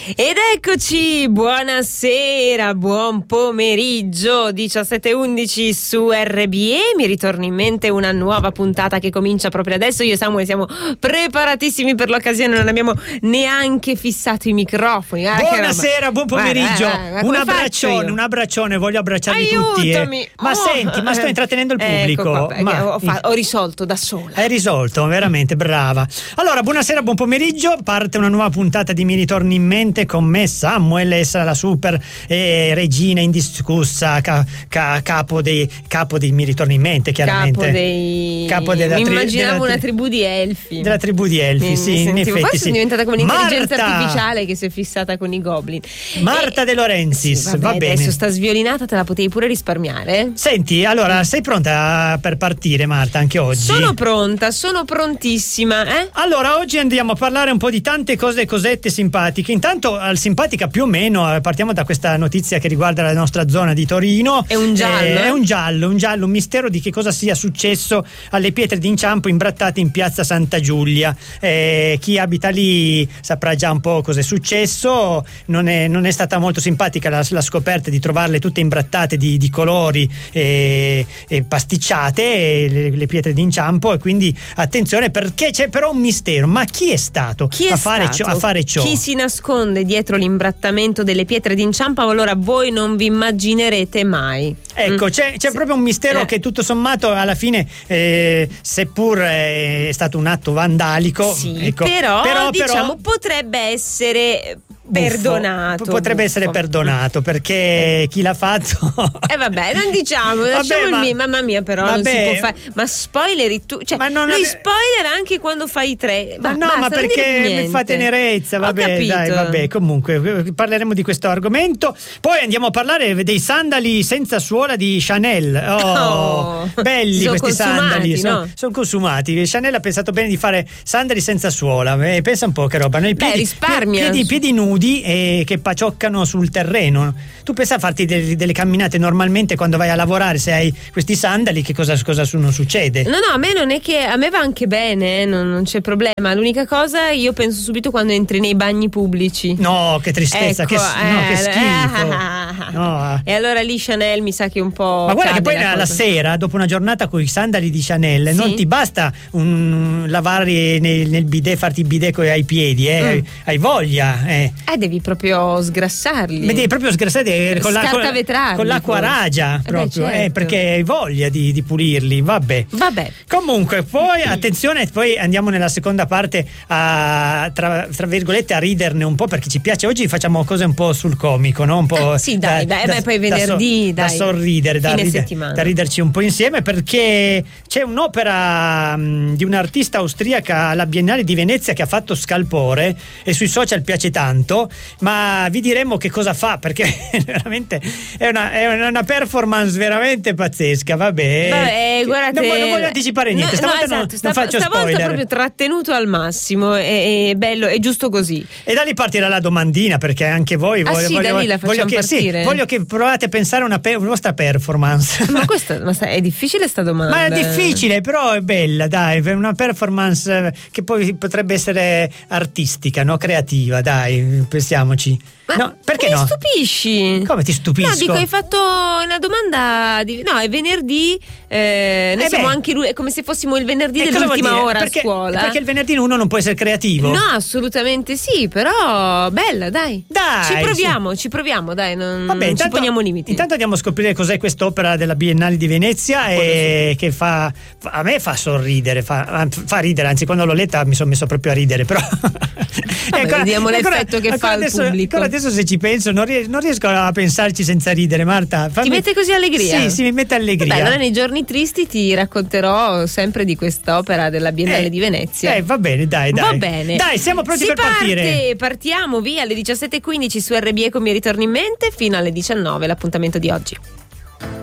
Ed eccoci, buonasera, buon pomeriggio, 17:11 su RBE. Mi ritorna in mente una nuova puntata che comincia proprio adesso. Io e Samuel siamo preparatissimi per l'occasione, non abbiamo neanche fissato i microfoni. Buonasera, buon pomeriggio. Un abbraccione, voglio abbracciarvi tutti. Ma senti, ma sto intrattenendo il pubblico. Ho risolto da sola. Hai risolto, veramente brava. Allora, buonasera, buon pomeriggio. Parte una nuova puntata di Mi ritorni in mente con me, Samuel, essa la super regina indiscussa, capo dei Mi ritorni in mente, chiaramente. Immaginavo una tribù di elfi. Della tribù di elfi, sì, in effetti. Forse sì. è diventata come un'intelligenza artificiale che si è fissata con i goblin. Marta De Laurentiis, sì, va bene. Adesso sta sviolinata, te la potevi pure risparmiare. Senti, allora, sei pronta per partire, Marta, anche oggi? Sono pronta, sono prontissima. Allora, oggi andiamo a parlare un po' di tante cosette simpatiche. Intanto, simpatica più o meno, partiamo da questa notizia che riguarda la nostra zona di Torino. È un giallo. È un giallo, un mistero di che cosa sia successo alle pietre d'inciampo imbrattate in piazza Santa Giulia. Chi abita lì saprà già un po' cosa è successo. Non è stata molto simpatica la scoperta di trovarle tutte imbrattate di colori e pasticciate, le pietre d'inciampo, e quindi attenzione, perché c'è però un mistero. Ma chi è stato a fare ciò? Chi si nasconde dietro l'imbrattamento delle pietre d'inciampo? Allora voi non vi immaginerete mai. Ecco, c'è proprio un mistero che tutto sommato alla fine, seppur è stato un atto vandalico, sì, ecco, però diciamo potrebbe essere perdonato. Potrebbe essere perdonato, perché chi l'ha fatto vabbè, non diciamo, mamma mia, però non si può fare. Ma spoileri tu, cioè lui spoiler anche quando fai 3. Ma perché mi fa tenerezza, vabbè, comunque parleremo di questo argomento. Poi andiamo a parlare dei sandali senza suola di Chanel. Belli questi sandali, sono consumati. Chanel ha pensato bene di fare sandali senza suola. Pensa un po' che roba, nei piedi nudi che pacioccano sul terreno. Tu pensa a farti delle camminate normalmente quando vai a lavorare, se hai questi sandali, che cosa non succede? No, a me non è che a me va anche bene, non c'è problema. L'unica cosa, io penso subito quando entri nei bagni pubblici. No, che tristezza, ecco, che schifo. No. E allora lì Chanel mi sa che un po'. Ma guarda che poi la sera, dopo una giornata con i sandali di Chanel, sì, non ti basta lavare nel bidet, farti il bidet ai piedi, hai voglia. Devi proprio sgrassarli. Devi proprio sgrassarli con l'acqua ragia, proprio, certo. Perché hai voglia di pulirli. Vabbè. Comunque, poi attenzione, poi andiamo nella seconda parte tra virgolette a riderne un po', perché ci piace. Oggi facciamo cose un po' sul comico, no? Un po'. Sì, dai, poi venerdì da sorridere, da riderci un po' insieme, perché c'è un'opera di un'artista austriaca alla Biennale di Venezia che ha fatfatto scalpore e sui social piace tanto, ma vi diremo che cosa fa, perché veramente è una performance veramente pazzesca. Vabbè, guardate, non voglio anticipare niente. Stavolta non faccio spoiler. Stavolta proprio trattenuto al massimo, è bello, è giusto così. E da lì partirà la domandina, perché anche voi da lì la facciamo partire. Voglio che provate a pensare a una vostra performance. Ma è difficile sta domanda. Ma è difficile, però è bella, dai, una performance che poi potrebbe essere artistica, no? Creativa, dai, pensiamoci. Ma perché no? Mi stupisci. Come ti stupisco? No, dico, hai fatto una domanda no, è venerdì, noi siamo anche è come se fossimo il venerdì dell'ultima ora a scuola. Perché il venerdì uno non può essere creativo? No, assolutamente sì, però bella, dai. Ci proviamo, dai, non ci poniamo limiti. Intanto andiamo a scoprire cos'è quest'opera della Biennale di Venezia, e che a me fa sorridere, fa ridere, anzi quando l'ho letta mi sono messo proprio a ridere, però vediamo l'effetto che fa al pubblico. Adesso se ci penso non riesco a pensarci senza ridere, Marta. Ti mette così allegria? Sì, mi mette allegria. Allora nei giorni tristi ti racconterò sempre di quest'opera della Biennale di Venezia. Va bene, dai. Va bene. Dai, siamo pronti per partire. Partiamo via alle 17:15 su RBE con Mi ritorni in mente fino alle 19, l'appuntamento di oggi.